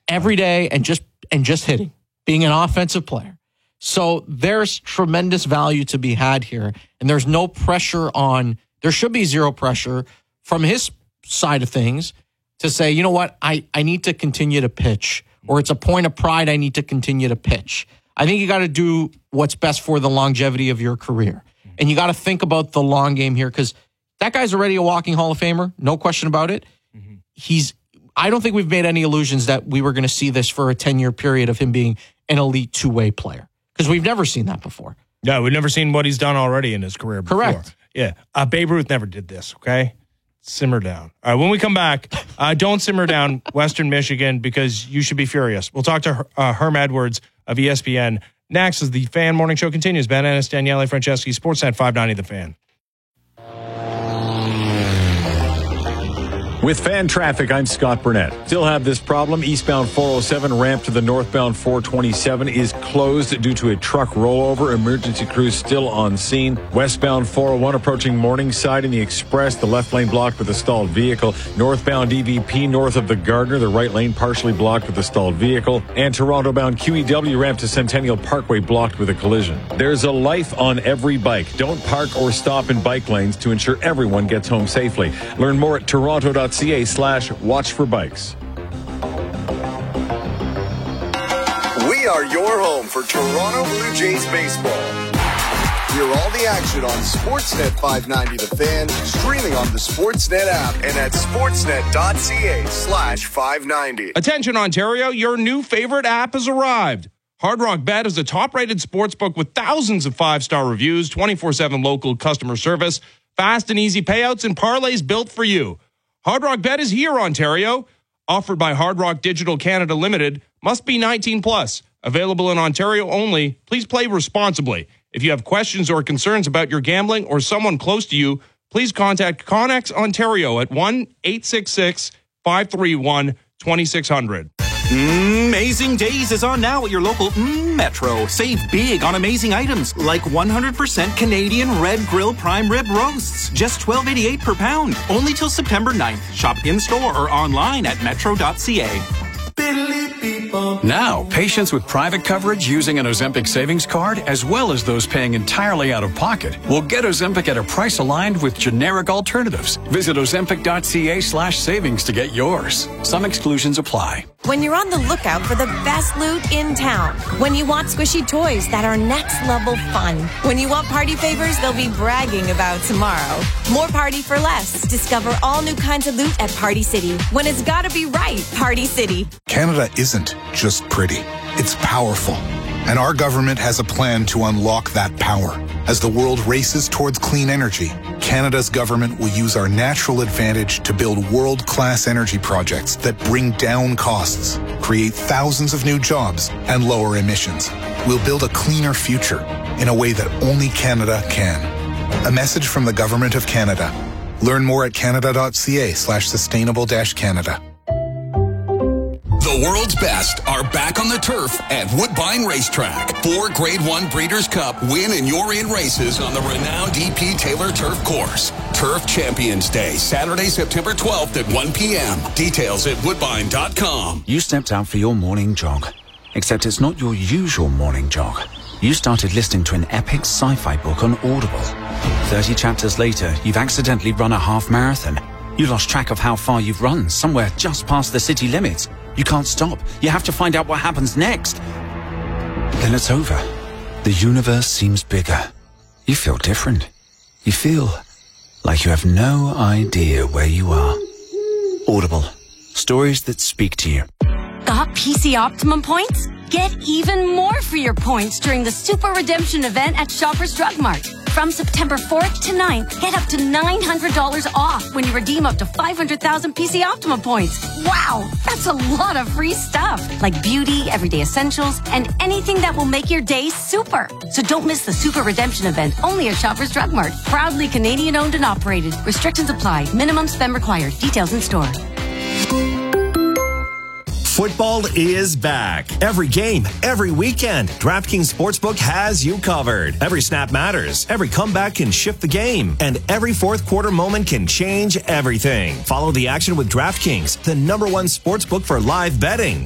every day and just hitting, being an offensive player. So there's tremendous value to be had here. And there's no pressure there should be zero pressure from his side of things to say, you know what, I need to continue to pitch, or it's a point of pride, I need to continue to pitch. I think you got to do what's best for the longevity of your career. And you got to think about the long game here, because that guy's already a walking Hall of Famer, no question about it. I don't think we've made any illusions that we were going to see this for a 10-year period of him being an elite two-way player, because we've never seen that before. No, we've never seen what he's done already in his career before. Correct. Yeah. Babe Ruth never did this, okay? Simmer down. All right, when we come back, don't simmer down Western Michigan, because you should be furious. We'll talk to Herm Edwards of ESPN. Next, as the Fan Morning Show continues, Ben Ennis, Daniele Franceschi, Sportsnet 590 The Fan. With fan traffic, I'm Scott Burnett. Still have this problem. Eastbound 407 ramp to the northbound 427 is closed due to a truck rollover. Emergency crews still on scene. Westbound 401 approaching Morningside in the Express. The left lane blocked with a stalled vehicle. Northbound EVP north of the Gardner. The right lane partially blocked with a stalled vehicle. And Toronto-bound QEW ramp to Centennial Parkway blocked with a collision. There's a life on every bike. Don't park or stop in bike lanes to ensure everyone gets home safely. Learn more at toronto.ca/watch for bikes. We are your home for Toronto Blue Jays baseball. Hear all the action on Sportsnet 590 The Fan, streaming on the Sportsnet app and at sportsnet.ca/590. Attention, Ontario, your new favorite app has arrived. Hard Rock Bet is the top-rated sportsbook with thousands of five-star reviews, 24/7 local customer service, fast and easy payouts, and parlays built for you. Hard Rock Bet is here, Ontario. Offered by Hard Rock Digital Canada Limited. Must be 18 plus. Available in Ontario only. Please play responsibly. If you have questions or concerns about your gambling or someone close to you, please contact Connex Ontario at 1-866-531-2600. Amazing Days is on now at your local Metro. Save big on amazing items like 100% Canadian Red Grill Prime Rib Roasts. Just $12.88 per pound. Only till September 9th. Shop in-store or online at metro.ca. Now, patients with private coverage using an Ozempic savings card, as well as those paying entirely out of pocket, will get Ozempic at a price aligned with generic alternatives. Visit ozempic.ca/savings to get yours. Some exclusions apply. When you're on the lookout for the best loot in town. When you want squishy toys that are next level fun. When you want party favors they'll be bragging about tomorrow. More party for less. Discover all new kinds of loot at Party City. When it's gotta be right, Party City. Canada isn't just pretty. It's powerful. And our government has a plan to unlock that power. As the world races towards clean energy, Canada's government will use our natural advantage to build world-class energy projects that bring down costs, create thousands of new jobs, and lower emissions. We'll build a cleaner future in a way that only Canada can. A message from the Government of Canada. Learn more at canada.ca/sustainable-Canada. The world's best are back on the turf at Woodbine Racetrack. 4 Grade 1 Breeders' Cup win and you're in races on the renowned D.P. Taylor Turf Course. Turf Champions Day, Saturday, September 12th at 1 p.m. Details at woodbine.com. You stepped out for your morning jog, except it's not your usual morning jog. You started listening to an epic sci-fi book on Audible. 30 chapters later, you've accidentally run a half marathon. You lost track of how far you've run, somewhere just past the city limits. You can't stop. You have to find out what happens next. Then it's over. The universe seems bigger. You feel different. You feel like you have no idea where you are. Audible. Stories that speak to you. Got PC Optimum points? Get even more for your points during the Super Redemption event at Shoppers Drug Mart. From September 4th to 9th, get up to $900 off when you redeem up to 500,000 PC Optimum points. Wow, that's a lot of free stuff, like beauty, everyday essentials, and anything that will make your day super. So don't miss the Super Redemption event only at Shoppers Drug Mart. Proudly Canadian owned and operated. Restrictions apply. Minimum spend required. Details in store. Football is back. Every game, every weekend, DraftKings Sportsbook has you covered. Every snap matters. Every comeback can shift the game. And every fourth quarter moment can change everything. Follow the action with DraftKings, the #1 sportsbook for live betting.